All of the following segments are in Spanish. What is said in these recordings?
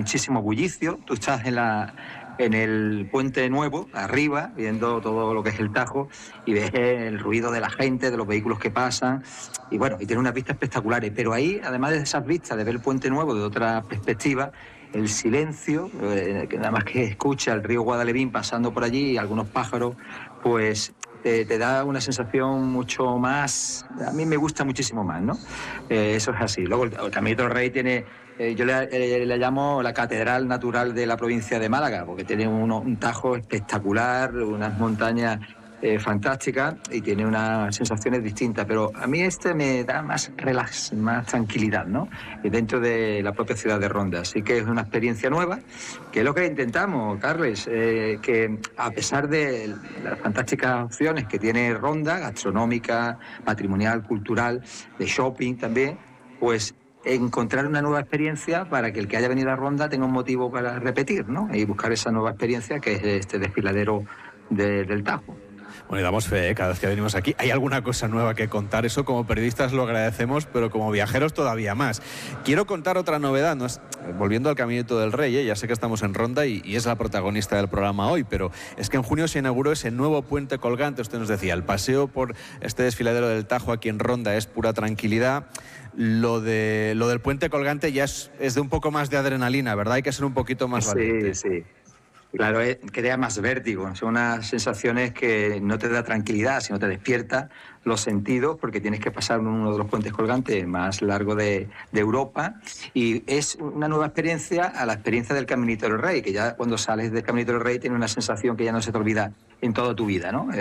muchísimo bullicio. Tú estás en el puente nuevo, arriba, viendo todo lo que es el Tajo, y ves el ruido de la gente, de los vehículos que pasan, y bueno, y tiene unas vistas espectaculares. Pero ahí, además de esas vistas, de ver el puente nuevo de otra perspectiva, el silencio, que nada más que escucha el río Guadalevín pasando por allí y algunos pájaros, pues te da una sensación mucho más, a mí me gusta muchísimo más, ¿no? Eso es así. Luego el Caminito del Rey tiene, yo le llamo la catedral natural de la provincia de Málaga, porque tiene un Tajo espectacular, unas montañas fantásticas y tiene unas sensaciones distintas, pero a mí me da más relax, más tranquilidad, ¿no? Dentro de la propia ciudad de Ronda. Así que es una experiencia nueva, que es lo que intentamos, Carles, que a pesar de las fantásticas opciones que tiene Ronda, gastronómica, patrimonial, cultural, de shopping también, pues encontrar una nueva experiencia para que el que haya venido a Ronda tenga un motivo para repetir, ¿no? Y buscar esa nueva experiencia que es este desfiladero del Tajo. Bueno, y damos fe, cada vez que venimos aquí hay alguna cosa nueva que contar. Eso como periodistas lo agradecemos, pero como viajeros todavía más. Quiero contar otra novedad, volviendo al Caminito del Rey, ya sé que estamos en Ronda y es la protagonista del programa hoy, pero es que en junio se inauguró ese nuevo puente colgante. Usted nos decía, el paseo por este desfiladero del Tajo aquí en Ronda es pura tranquilidad. Lo del puente colgante ya es de un poco más de adrenalina, ¿verdad? Hay que ser un poquito más valiente. Sí. Claro, crea más vértigo, son unas sensaciones que no te da tranquilidad, sino te despierta los sentidos, porque tienes que pasar uno de los puentes colgantes más largos de Europa, y es una nueva experiencia a la experiencia del Caminito del Rey, que ya cuando sales del Caminito del Rey tienes una sensación que ya no se te olvida en toda tu vida, ¿no?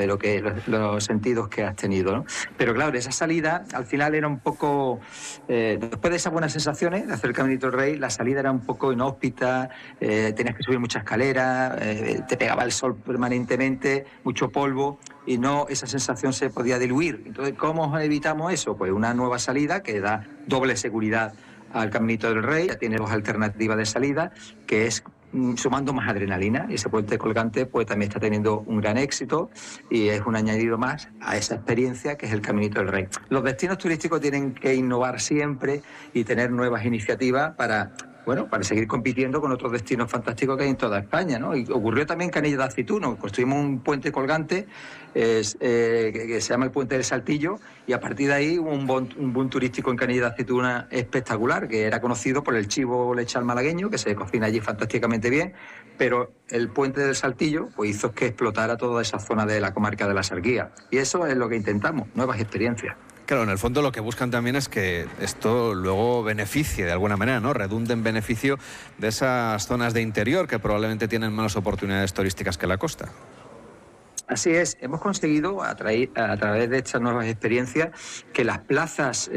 Los sentidos que has tenido, ¿no? Pero claro, esa salida al final era un poco, después de esas buenas sensaciones de hacer el Caminito del Rey, la salida era un poco inhóspita, tenías que subir mucha escalera, te pegaba el sol permanentemente, mucho polvo, y esa sensación se podía diluir. Entonces, ¿cómo evitamos eso? Pues una nueva salida que da doble seguridad al Caminito del Rey. Ya tiene dos alternativas de salida, que es sumando más adrenalina. Ese puente colgante pues también está teniendo un gran éxito y es un añadido más a esa experiencia que es el Caminito del Rey. Los destinos turísticos tienen que innovar siempre y tener nuevas iniciativas para seguir compitiendo con otros destinos fantásticos que hay en toda España, ¿no? Y ocurrió también en Canilla de Aceituno. Construimos un puente colgante que se llama el Puente del Saltillo, y a partir de ahí hubo un boom turístico en Canilla de Aceituno espectacular, que era conocido por el chivo lechal malagueño, que se cocina allí fantásticamente bien, pero el Puente del Saltillo pues hizo que explotara toda esa zona de la comarca de la Sarguía. Y eso es lo que intentamos, nuevas experiencias. Claro, en el fondo lo que buscan también es que esto luego beneficie de alguna manera, ¿no? Redunde en beneficio de esas zonas de interior que probablemente tienen menos oportunidades turísticas que la costa. Así es, hemos conseguido a través de estas nuevas experiencias que las plazas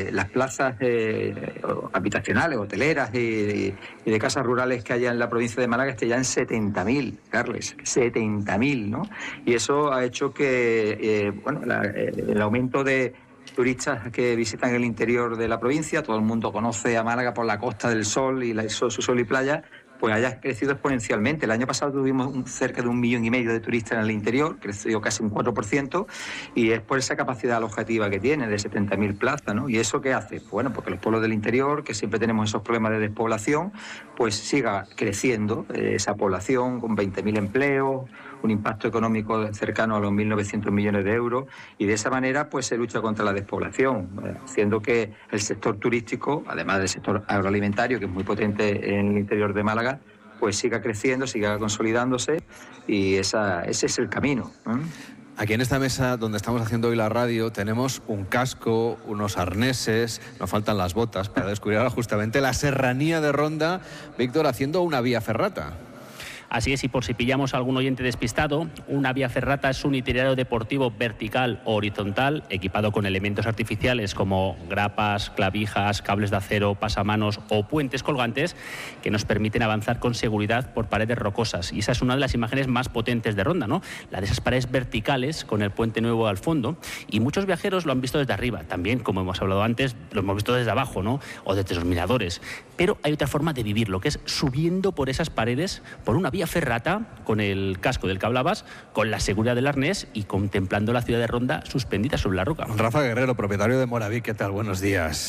habitacionales, hoteleras y de casas rurales que haya en la provincia de Málaga estén ya en 70.000, Carles, 70.000, ¿no? Y eso ha hecho que el aumento de turistas que visitan el interior de la provincia, todo el mundo conoce a Málaga por la Costa del Sol y su sol y playa, pues haya crecido exponencialmente. El año pasado tuvimos cerca de 1,5 millones de turistas en el interior, creció casi un 4%, y es por esa capacidad alojativa que tiene, de 70.000 plazas, ¿no? ¿Y eso qué hace? Bueno, porque los pueblos del interior, que siempre tenemos esos problemas de despoblación, pues siga creciendo esa población con 20.000 empleos, un impacto económico cercano a los 1.900 millones de euros, y de esa manera pues se lucha contra la despoblación, haciendo que el sector turístico, además del sector agroalimentario, que es muy potente en el interior de Málaga, pues siga creciendo, siga consolidándose, y ese es el camino, ¿eh? Aquí en esta mesa donde estamos haciendo hoy la radio tenemos un casco, unos arneses, nos faltan las botas para descubrir ahora justamente la serranía de Ronda, Víctor, haciendo una vía ferrata. Así es, y por si pillamos a algún oyente despistado, una vía ferrata es un itinerario deportivo vertical o horizontal equipado con elementos artificiales como grapas, clavijas, cables de acero, pasamanos o puentes colgantes que nos permiten avanzar con seguridad por paredes rocosas. Y esa es una de las imágenes más potentes de Ronda, ¿no? La de esas paredes verticales con el puente nuevo al fondo. Y muchos viajeros lo han visto desde arriba. También, como hemos hablado antes, lo hemos visto desde abajo, ¿no? O desde los miradores. Pero hay otra forma de vivirlo, que es subiendo por esas paredes, por una vía ferrata, con el casco del que hablabas, con la seguridad del arnés y contemplando la ciudad de Ronda suspendida sobre la roca. Rafa Guerrero, propietario de Moravit, ¿qué tal? Buenos días.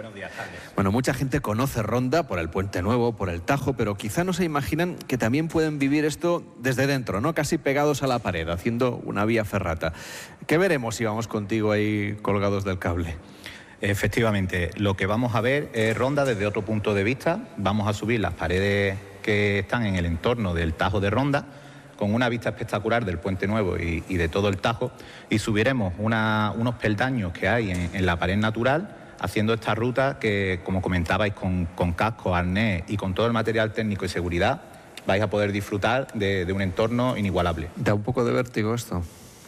Buenos días, Carlos. Bueno, mucha gente conoce Ronda por el Puente Nuevo, por el Tajo, pero quizá no se imaginan que también pueden vivir esto desde dentro, ¿no? Casi pegados a la pared, haciendo una vía ferrata. ¿Qué veremos si vamos contigo ahí colgados del cable? Efectivamente, lo que vamos a ver es Ronda desde otro punto de vista. Vamos a subir las paredes que están en el entorno del Tajo de Ronda, con una vista espectacular del Puente Nuevo y de todo el Tajo, y subiremos unos peldaños que hay en la pared natural, haciendo esta ruta que, como comentabais, con casco, arnés y con todo el material técnico y seguridad, vais a poder disfrutar de un entorno inigualable. ¿Da un poco de vértigo esto?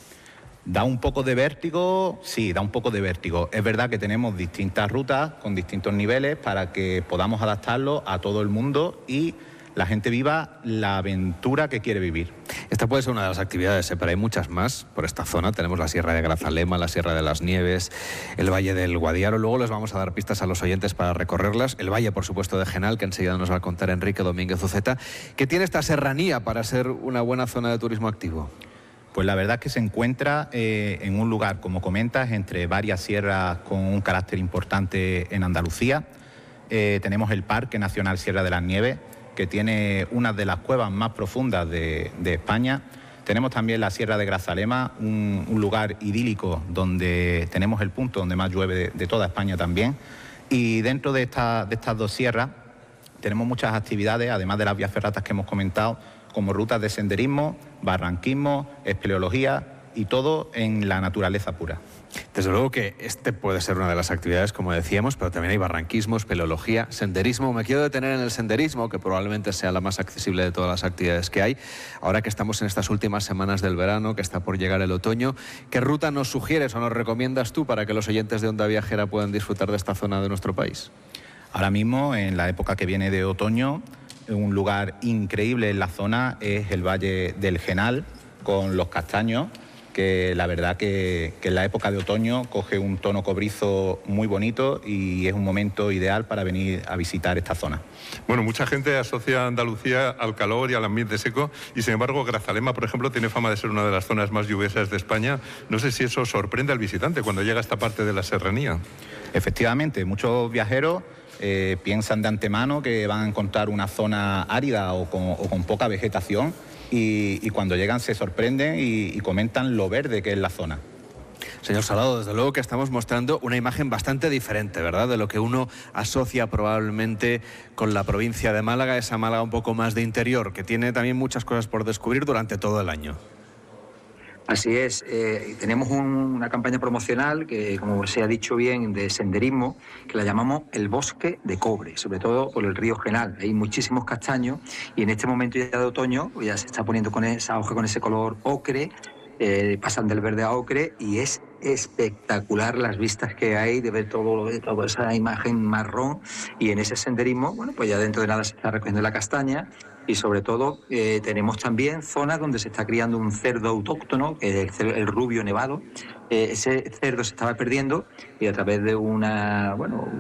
¿Da un poco de vértigo? Sí, da un poco de vértigo. Es verdad que tenemos distintas rutas con distintos niveles para que podamos adaptarlo a todo el mundo y la gente viva la aventura que quiere vivir. Esta puede ser una de las actividades, pero hay muchas más por esta zona. Tenemos la Sierra de Grazalema, la Sierra de las Nieves, el Valle del Guadiaro. Luego les vamos a dar pistas a los oyentes para recorrerlas. El Valle, por supuesto, de Genal, que enseguida nos va a contar Enrique Domínguez Uceta. ¿Qué tiene esta serranía para ser una buena zona de turismo activo? Pues la verdad es que se encuentra en un lugar, como comentas, entre varias sierras con un carácter importante en Andalucía. Tenemos el Parque Nacional Sierra de las Nieves, que tiene una de las cuevas más profundas de España. Tenemos también la Sierra de Grazalema, un lugar idílico donde tenemos el punto donde más llueve de toda España también. Y dentro de estas dos sierras tenemos muchas actividades, además de las vías ferratas que hemos comentado, como rutas de senderismo, barranquismo, espeleología y todo en la naturaleza pura. Desde luego que este puede ser una de las actividades, como decíamos, pero también hay barranquismo, espeleología, senderismo. Me quiero detener en el senderismo, que probablemente sea la más accesible de todas las actividades que hay. Ahora que estamos en estas últimas semanas del verano, que está por llegar el otoño, ¿qué ruta nos sugieres o nos recomiendas tú para que los oyentes de Onda Viajera puedan disfrutar de esta zona de nuestro país? Ahora mismo, en la época que viene de otoño, un lugar increíble en la zona es el Valle del Genal, con los castaños, que la verdad que en la época de otoño coge un tono cobrizo muy bonito y es un momento ideal para venir a visitar esta zona. Bueno, mucha gente asocia Andalucía al calor y al ambiente seco y sin embargo Grazalema, por ejemplo, tiene fama de ser una de las zonas más lluviosas de España. No sé si eso sorprende al visitante cuando llega a esta parte de la serranía. Efectivamente, muchos viajeros piensan de antemano que van a encontrar una zona árida o con poca vegetación y cuando llegan se sorprenden y comentan lo verde que es la zona. Señor Salado, desde luego que estamos mostrando una imagen bastante diferente, ¿verdad?, de lo que uno asocia probablemente con la provincia de Málaga, esa Málaga un poco más de interior, que tiene también muchas cosas por descubrir durante todo el año. Así es, tenemos una campaña promocional que, como se ha dicho bien, de senderismo, que la llamamos el Bosque de Cobre, sobre todo por el río Genal. Hay muchísimos castaños y en este momento ya de otoño ya se está poniendo con esa hoja, con ese color ocre, pasan del verde a ocre y es espectacular las vistas que hay de ver toda esa imagen marrón. Y en ese senderismo, bueno, pues ya dentro de nada se está recogiendo la castaña. Y sobre todo tenemos también zonas donde se está criando un cerdo autóctono, que es el rubio nevado. Ese cerdo se estaba perdiendo y a través de una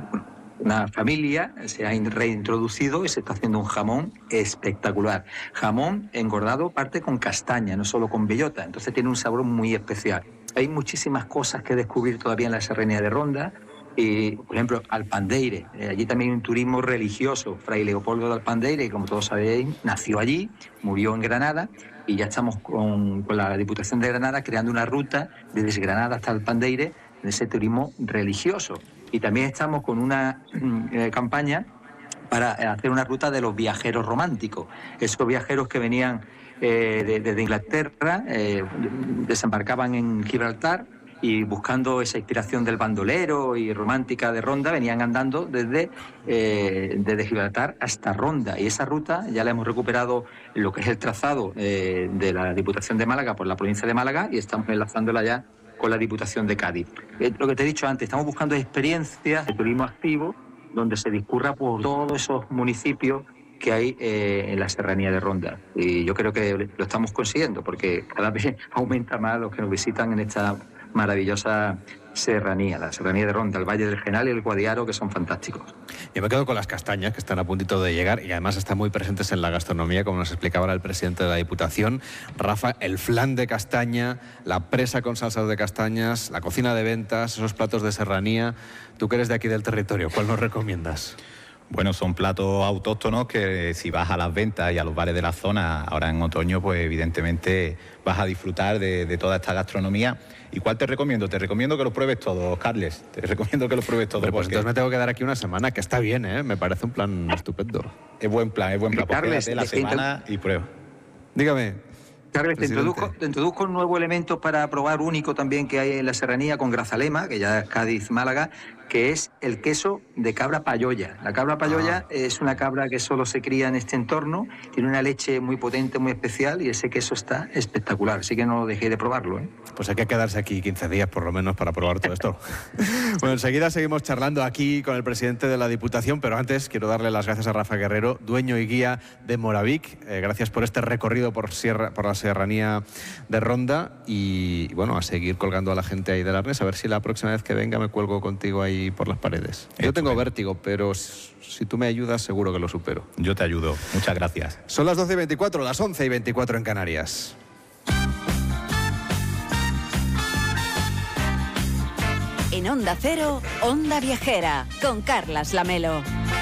familia se ha reintroducido y se está haciendo un jamón espectacular. Jamón engordado parte con castaña, no solo con bellota, entonces tiene un sabor muy especial. Hay muchísimas cosas que descubrir todavía en la serranía de Ronda. Y, por ejemplo, Alpandeire, allí también hay un turismo religioso. Fray Leopoldo de Alpandeire, como todos sabéis, nació allí, murió en Granada y ya estamos con la Diputación de Granada creando una ruta desde Granada hasta Alpandeire en ese turismo religioso. Y también estamos con una campaña para hacer una ruta de los viajeros románticos, esos viajeros que venían desde Inglaterra, desembarcaban en Gibraltar, y buscando esa inspiración del bandolero y romántica de Ronda, venían andando desde Gibraltar hasta Ronda. Y esa ruta ya la hemos recuperado en lo que es el trazado de la Diputación de Málaga por la provincia de Málaga y estamos enlazándola ya con la Diputación de Cádiz. Lo que te he dicho antes, estamos buscando experiencias de turismo activo donde se discurra por todos esos municipios que hay en la serranía de Ronda. Y yo creo que lo estamos consiguiendo porque cada vez aumenta más los que nos visitan en esta maravillosa serranía, la serranía de Ronda, el Valle del Genal y el Guadiaro, que son fantásticos. Yo me quedo con las castañas, que están a puntito de llegar y además están muy presentes en la gastronomía, como nos explicaba ahora el presidente de la Diputación. Rafa, el flan de castaña, la presa con salsas de castañas, la cocina de ventas, esos platos de serranía. Tú que eres de aquí del territorio, ¿cuál nos recomiendas? Bueno, son platos autóctonos que si vas a las ventas y a los bares de la zona, ahora en otoño, pues evidentemente vas a disfrutar de toda esta gastronomía. ¿Y cuál te recomiendo? Te recomiendo que los pruebes todos, Carles. Te recomiendo que los pruebes todos. Pues entonces me tengo que quedar aquí una semana, que está bien, ¿eh? Me parece un plan estupendo. Es buen plan, es buen plan. Pues Carles, quédate la semana y prueba. Dígame. Carles, te Presidente. introduzco un nuevo elemento para probar único también que hay en la serranía con Grazalema, que ya es Cádiz, Málaga, que es el queso de cabra payoya. La cabra payoya es una cabra que solo se cría en este entorno, tiene una leche muy potente, muy especial y ese queso está espectacular, así que no dejéis de probarlo, ¿eh? Pues hay que quedarse aquí 15 días por lo menos para probar todo esto. Bueno, enseguida seguimos charlando aquí con el presidente de la Diputación, pero antes quiero darle las gracias a Rafa Guerrero, dueño y guía de Moravik. Gracias por este recorrido por la serranía de Ronda y bueno, a seguir colgando a la gente ahí del arnés, a ver si la próxima vez que venga me cuelgo contigo ahí por las paredes. Yo tengo vértigo, pero si tú me ayudas seguro que lo supero. Yo te ayudo. Muchas gracias. Son las 12:24, las 11:24 en Canarias. En Onda Cero, Onda Viajera, con Carlas Lamelo.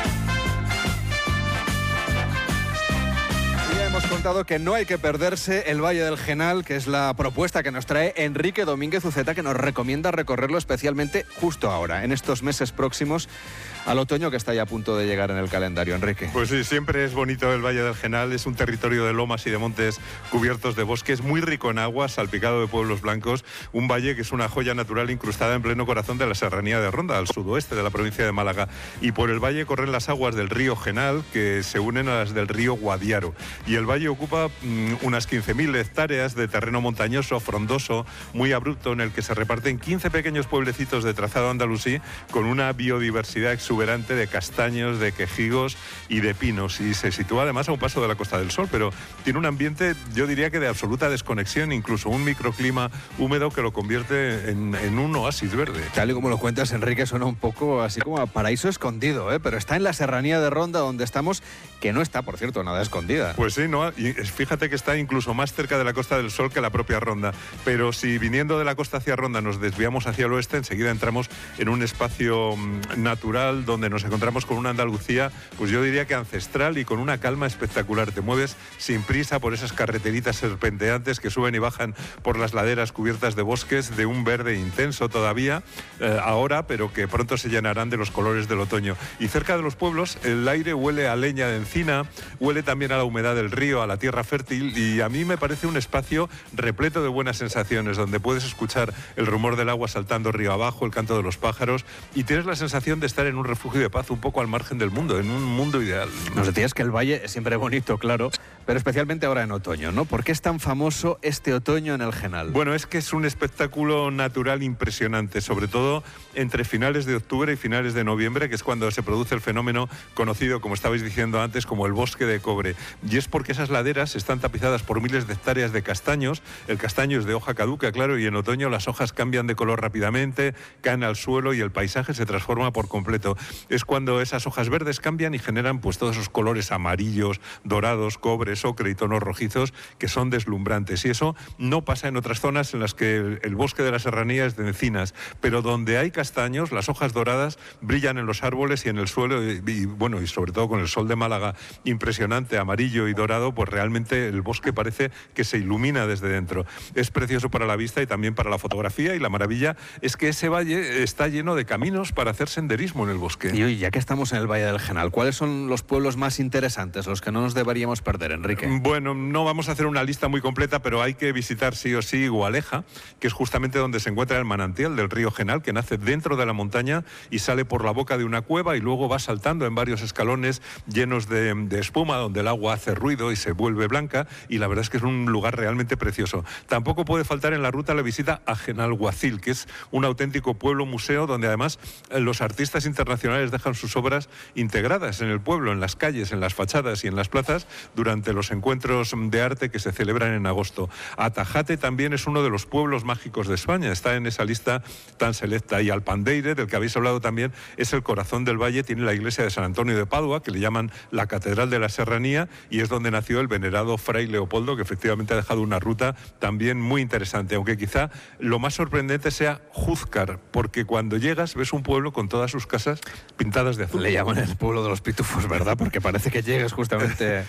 Hemos contado que no hay que perderse el Valle del Genal, que es la propuesta que nos trae Enrique Domínguez Uceta, que nos recomienda recorrerlo especialmente justo ahora, en estos meses próximos al otoño que está ya a punto de llegar en el calendario. Enrique. Pues sí, siempre es bonito el Valle del Genal, es un territorio de lomas y de montes cubiertos de bosques, muy rico en agua, salpicado de pueblos blancos, un valle que es una joya natural incrustada en pleno corazón de la serranía de Ronda, al sudoeste de la provincia de Málaga. Y por el valle corren las aguas del río Genal, que se unen a las del río Guadiaro. Y el valle ocupa unas 15.000 hectáreas de terreno montañoso, frondoso, muy abrupto, en el que se reparten 15 pequeños pueblecitos de trazado andalusí, con una biodiversidad exuberante de castaños, de quejigos y de pinos, y se sitúa además a un paso de la Costa del Sol, pero tiene un ambiente, yo diría que de absoluta desconexión, incluso un microclima húmedo que lo convierte en un oasis verde. Tal y como lo cuentas, Enrique, suena un poco así como a paraíso escondido, ¿eh? Pero está en la serranía de Ronda, donde estamos, que no está, por cierto, nada escondida. Pues sí, ¿no? Y fíjate que está incluso más cerca de la Costa del Sol que la propia Ronda, pero si viniendo de la costa hacia Ronda nos desviamos hacia el oeste, enseguida entramos en un espacio natural donde nos encontramos con una Andalucía, pues yo diría que ancestral y con una calma espectacular. Te mueves sin prisa por esas carreteritas serpenteantes que suben y bajan por las laderas cubiertas de bosques de un verde intenso todavía ahora, pero que pronto se llenarán de los colores del otoño. Y cerca de los pueblos el aire huele a leña de encina, huele también a la humedad del río, a la tierra fértil, y a mí me parece un espacio repleto de buenas sensaciones, donde puedes escuchar el rumor del agua saltando río abajo, el canto de los pájaros, y tienes la sensación de estar en un refugio de paz un poco al margen del mundo, en un mundo ideal. Nos decías que el valle es siempre bonito, claro, pero especialmente ahora en otoño, ¿no? ¿Por qué es tan famoso este otoño en el Genal? Bueno, es que es un espectáculo natural impresionante, sobre todo entre finales de octubre y finales de noviembre, que es cuando se produce el fenómeno conocido, como estabais diciendo antes, como el bosque de cobre. Y es porque esas laderas están tapizadas por miles de hectáreas de castaños. El castaño es de hoja caduca, claro, y en otoño las hojas cambian de color rápidamente, caen al suelo y el paisaje se transforma por completo. Es cuando esas hojas verdes cambian y generan pues todos esos colores amarillos, dorados, cobres, ocre y tonos rojizos que son deslumbrantes. Y eso no pasa en otras zonas en las que el bosque de la serranía es de encinas, pero donde hay castaños, las hojas doradas brillan en los árboles y en el suelo y bueno, y sobre todo con el sol de Málaga impresionante, amarillo y dorado, pues realmente el bosque parece que se ilumina desde dentro. Es precioso para la vista y también para la fotografía, y la maravilla es que ese valle está lleno de caminos para hacer senderismo en el bosque. Y hoy, ya que estamos en el Valle del Genal, ¿cuáles son los pueblos más interesantes, los que no nos deberíamos perder, Enrique? Bueno, no vamos a hacer una lista muy completa, pero hay que visitar sí o sí Gualeja, que es justamente donde se encuentra el manantial del río Genal, que nace dentro de la montaña y sale por la boca de una cueva y luego va saltando en varios escalones llenos de espuma, donde el agua hace ruido y se vuelve blanca, y la verdad es que es un lugar realmente precioso. Tampoco puede faltar en la ruta la visita a Genalguacil, que es un auténtico pueblo museo donde además los artistas internacionales internacionales dejan sus obras integradas en el pueblo, en las calles, en las fachadas y en las plazas durante los encuentros de arte que se celebran en agosto. Atajate también es uno de los pueblos mágicos de España, está en esa lista tan selecta. Y Alpandeire, del que habéis hablado también, es el corazón del valle, tiene la iglesia de San Antonio de Padua, que le llaman la Catedral de la Serranía, y es donde nació el venerado Fray Leopoldo, que efectivamente ha dejado una ruta también muy interesante, aunque quizá lo más sorprendente sea Júzcar, porque cuando llegas ves un pueblo con todas sus casas pintadas de azul. Le llaman el pueblo de los pitufos, ¿verdad? Porque parece que llegas justamente